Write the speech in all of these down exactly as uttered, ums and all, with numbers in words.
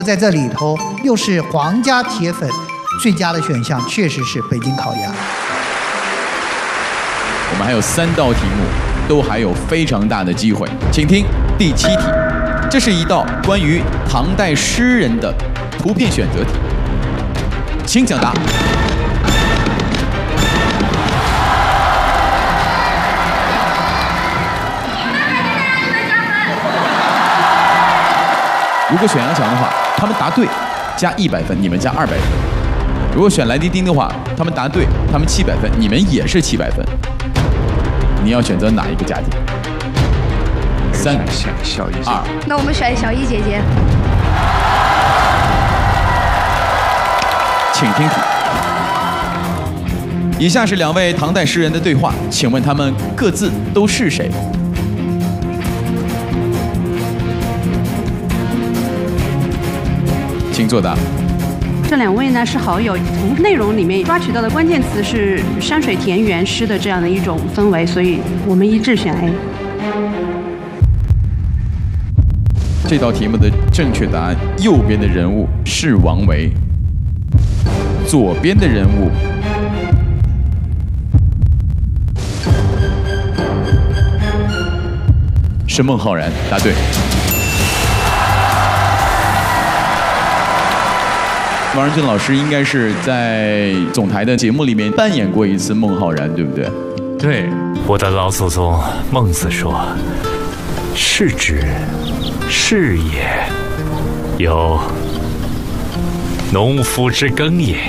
在这里头又是皇家铁粉，最佳的选项确实是北京烤鸭。 我们还有三道题目，都还有非常大的机会，请听第七题。这是一道关于唐代诗人的图片选择题，请抢答。如果选杨强的话，他们答对加一百分，你们加二百分；如果选来丁丁的话，他们答对，他们七百分，你们也是七百分。你要选择哪一个家庭？三、 选小姨姐。 二， 那我们选小姨姐姐。 请听题。以下是两位唐代诗人的对话，请问他们各自都是谁？请作答。 这两位呢是好友，从内容里面抓取到的关键词是山水田园诗的这样的一种氛围，所以我们一致选 A。 这道题目的正确答案，右边的人物是王维，左边的人物是孟浩然，答对。王仁俊老师应该是在总台的节目里面扮演过一次孟浩然，对不对？ 对，我的老祖宗孟子说：“是之，是也，有农夫之耕也。”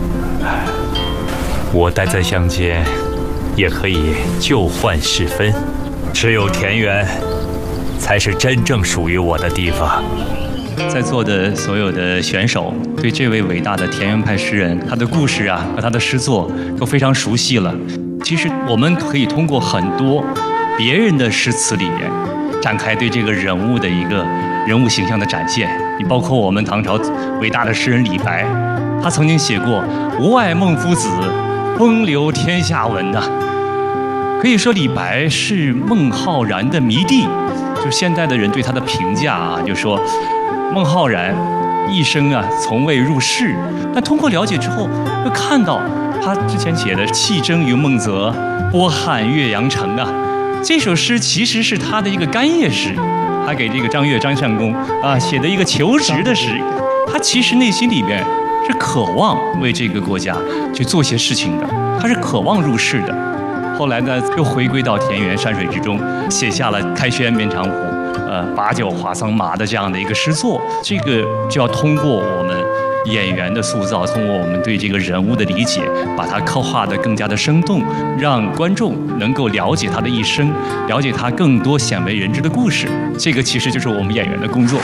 我待在乡间，也可以旧换世分，只有田园，才是真正属于我的地方。 在座的所有的选手对这位伟大的田园派诗人，他的故事啊和他的诗作都非常熟悉了。其实我们可以通过很多别人的诗词里面，展开对这个人物的一个人物形象的展现。你包括我们唐朝伟大的诗人李白，他曾经写过“吾爱孟夫子，风流天下闻”呐。可以说李白是孟浩然的迷弟。就现在的人对他的评价啊，就说孟浩然一生啊从未入仕，但通过了解之后，会看到他之前写的“弃征于孟泽，波撼岳阳城”啊，这首诗其实是他的一个干谒诗，他给这个张悦张相公啊写的一个求职的诗。他其实内心里面是渴望为这个国家去做些事情的，他是渴望入仕的。后来呢，又回归到田园山水之中，写下了“开轩面场虎，呃，把酒话桑麻”的这样的一个诗作。这个就要通过我们演员的塑造，通过我们对这个人物的理解，把它刻画得更加的生动，让观众能够了解他的一生，了解他更多鲜为人知的故事。这个其实就是我们演员的工作。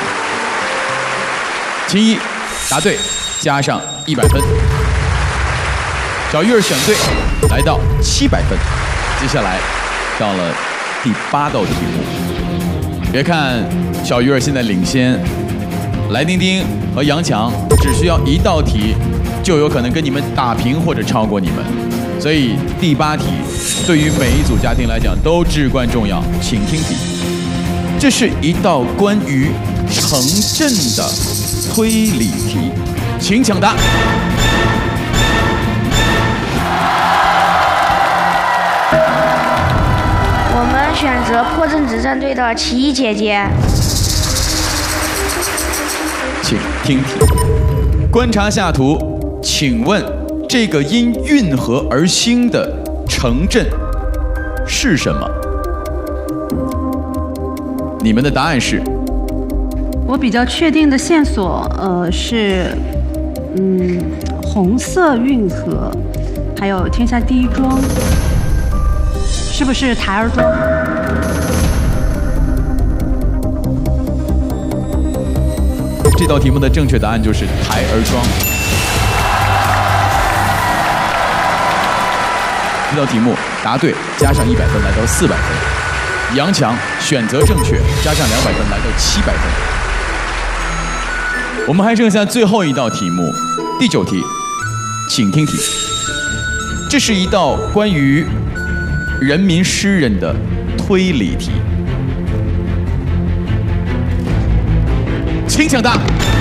秦一答对，加上一百分。小玉儿选对，来到七百分。接下来到了第八道题目。别看小鱼儿现在领先，来丁丁和杨强只需要一道题，就有可能跟你们打平或者超过你们。所以第八题对于每一组家庭来讲都至关重要，请听题。这是一道关于城镇的推理题，请抢答。 我们选择破阵子战队的奇异姐姐。 请听题。观察下图，请问这个因运河而兴的城镇是什么？你们的答案是？ 我比较确定的线索，呃，是，嗯，红色运河，还有天下第一庄。是不是台儿庄？ 这道题目的正确答案就是台儿庄。这道题目答对，加上一百分，来到四百分。杨强选择正确，加上两百分，来到七百分。我们还剩下最后一道题目，第九题，请听题。这是一道关于人民诗人的推理题，请抢答。